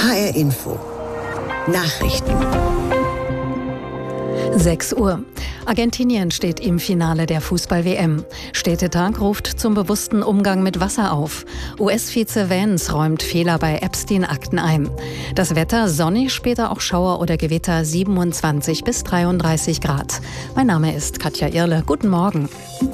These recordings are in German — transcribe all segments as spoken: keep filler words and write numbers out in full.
H R Info. Nachrichten. sechs Uhr. Argentinien steht im Finale der Fußball-W M. Städtetag ruft zum bewussten Umgang mit Wasser auf. U S-Vize Vance räumt Fehler bei Epstein-Akten ein. Das Wetter sonnig, später auch Schauer oder Gewitter, siebenundzwanzig bis dreiunddreißig Grad. Mein Name ist Katja Irle. Guten Morgen.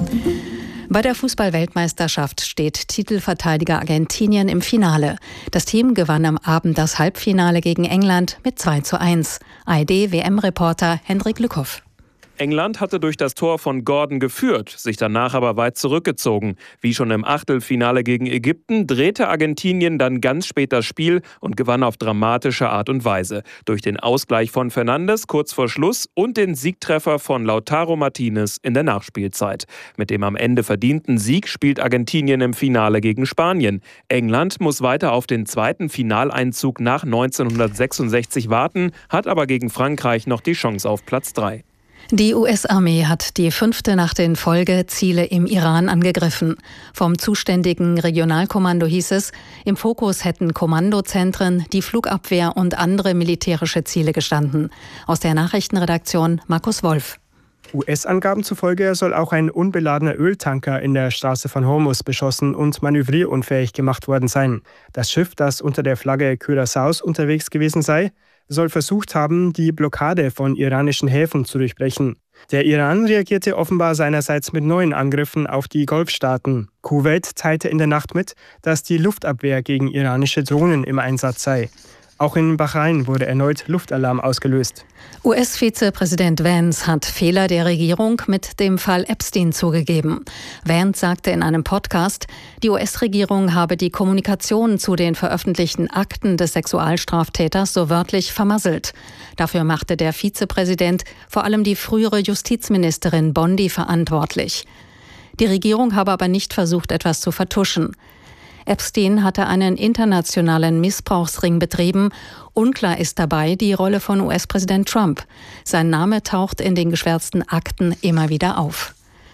Bei der Fußball-Weltmeisterschaft steht Titelverteidiger Argentinien im Finale. Das Team gewann am Abend das Halbfinale gegen England mit zwei zu eins. A R D-W M-Reporter Hendrik Lückhoff. England hatte durch das Tor von Gordon geführt, sich danach aber weit zurückgezogen. Wie schon im Achtelfinale gegen Ägypten drehte Argentinien dann ganz spät das Spiel und gewann auf dramatische Art und Weise. Durch den Ausgleich von Fernandes kurz vor Schluss und den Siegtreffer von Lautaro Martinez in der Nachspielzeit. Mit dem am Ende verdienten Sieg spielt Argentinien im Finale gegen Spanien. England muss weiter auf den zweiten Finaleinzug nach neunzehnhundertsechsundsechzig warten, hat aber gegen Frankreich noch die Chance auf Platz drei. Die U S-Armee hat die fünfte Nacht in Folge Ziele im Iran angegriffen. Vom zuständigen Regionalkommando hieß es, im Fokus hätten Kommandozentren, die Flugabwehr und andere militärische Ziele gestanden. Aus der Nachrichtenredaktion Markus Wolf. U S-Angaben zufolge soll auch ein unbeladener Öltanker in der Straße von Hormuz beschossen und manövrierunfähig gemacht worden sein. Das Schiff, das unter der Flagge Curaçaos unterwegs gewesen sei, soll versucht haben, die Blockade von iranischen Häfen zu durchbrechen. Der Iran reagierte offenbar seinerseits mit neuen Angriffen auf die Golfstaaten. Kuwait teilte in der Nacht mit, dass die Luftabwehr gegen iranische Drohnen im Einsatz sei. Auch in Bahrain wurde erneut Luftalarm ausgelöst. U S-Vizepräsident Vance hat Fehler der Regierung mit dem Fall Epstein zugegeben. Vance sagte in einem Podcast, die U S-Regierung habe die Kommunikation zu den veröffentlichten Akten des Sexualstraftäters so wörtlich vermasselt. Dafür machte der Vizepräsident vor allem die frühere Justizministerin Bondi verantwortlich. Die Regierung habe aber nicht versucht, etwas zu vertuschen. Epstein hatte einen internationalen Missbrauchsring betrieben. Unklar ist dabei die Rolle von U S-Präsident Trump. Sein Name taucht in den geschwärzten Akten immer wieder auf.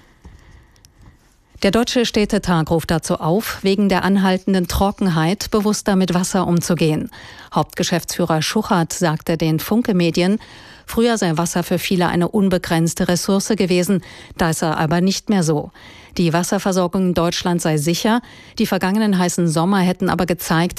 Der Deutsche Städtetag ruft dazu auf, wegen der anhaltenden Trockenheit bewusster mit Wasser umzugehen. Hauptgeschäftsführer Schuchert sagte den Funke-Medien, früher sei Wasser für viele eine unbegrenzte Ressource gewesen, das sei aber nicht mehr so. Die Wasserversorgung in Deutschland sei sicher, die vergangenen heißen Sommer hätten aber gezeigt,